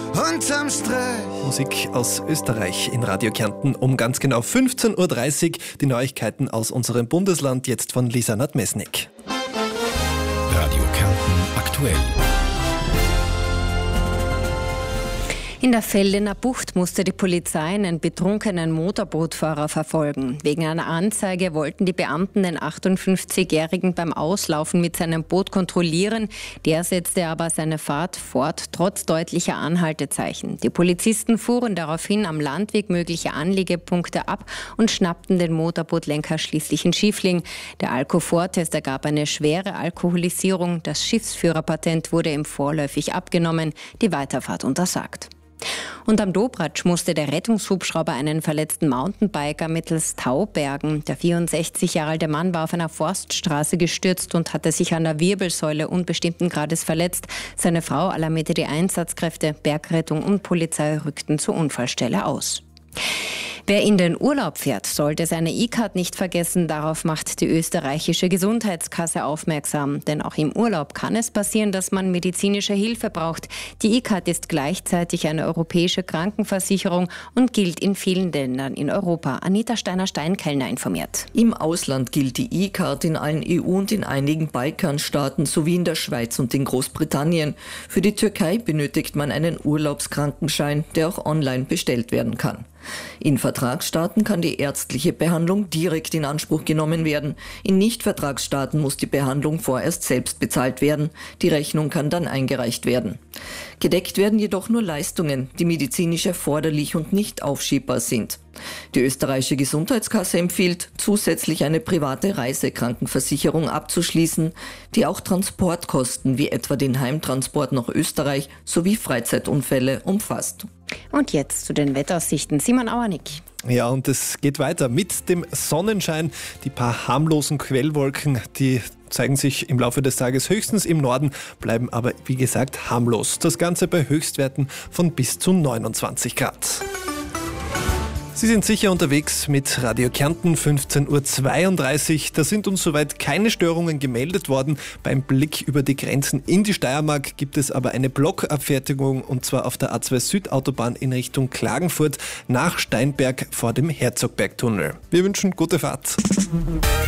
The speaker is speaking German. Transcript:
unterm Strich. Musik aus Österreich in Radio Kärnten um ganz genau 15.30 Uhr. Die Neuigkeiten aus unserem Bundesland jetzt von Lisa Nadmesnik. Radio Kärnten aktuell. In der Veldener Bucht musste die Polizei einen betrunkenen Motorbootfahrer verfolgen. Wegen einer Anzeige wollten die Beamten den 58-Jährigen beim Auslaufen mit seinem Boot kontrollieren. Der setzte aber seine Fahrt fort, trotz deutlicher Anhaltezeichen. Die Polizisten fuhren daraufhin am Landweg mögliche Anliegepunkte ab und schnappten den Motorbootlenker schließlich in Schiffling. Der Alkofor-Test ergab eine schwere Alkoholisierung. Das Schiffsführerpatent wurde ihm vorläufig abgenommen, die Weiterfahrt untersagt. Und am Dobratsch musste der Rettungshubschrauber einen verletzten Mountainbiker mittels Tau bergen. Der 64 Jahre alte Mann war auf einer Forststraße gestürzt und hatte sich an der Wirbelsäule unbestimmten Grades verletzt. Seine Frau alarmierte die Einsatzkräfte, Bergrettung und Polizei rückten zur Unfallstelle aus. Wer in den Urlaub fährt, sollte seine E-Card nicht vergessen. Darauf macht die österreichische Gesundheitskasse aufmerksam. Denn auch im Urlaub kann es passieren, dass man medizinische Hilfe braucht. Die E-Card ist gleichzeitig eine europäische Krankenversicherung und gilt in vielen Ländern in Europa. Anita Steiner-Steinkellner informiert. Im Ausland gilt die E-Card in allen EU- und in einigen Balkanstaaten sowie in der Schweiz und in Großbritannien. Für die Türkei benötigt man einen Urlaubskrankenschein, der auch online bestellt werden kann. In Vertragsstaaten kann die ärztliche Behandlung direkt in Anspruch genommen werden. In Nicht-Vertragsstaaten muss die Behandlung vorerst selbst bezahlt werden. Die Rechnung kann dann eingereicht werden. Gedeckt werden jedoch nur Leistungen, die medizinisch erforderlich und nicht aufschiebbar sind. Die österreichische Gesundheitskasse empfiehlt, zusätzlich eine private Reisekrankenversicherung abzuschließen, die auch Transportkosten wie etwa den Heimtransport nach Österreich sowie Freizeitunfälle umfasst. Und jetzt zu den Wetteraussichten. Simon Auernick. Ja, und es geht weiter mit dem Sonnenschein. Die paar harmlosen Quellwolken, die zeigen sich im Laufe des Tages höchstens im Norden, bleiben aber, wie gesagt, harmlos. Das Ganze bei Höchstwerten von bis zu 29 Grad. Sie sind sicher unterwegs mit Radio Kärnten 15.32 Uhr. Da sind uns soweit keine Störungen gemeldet worden. Beim Blick über die Grenzen in die Steiermark gibt es aber eine Blockabfertigung und zwar auf der A2 Südautobahn in Richtung Klagenfurt nach Steinberg vor dem Herzogbergtunnel. Wir wünschen gute Fahrt.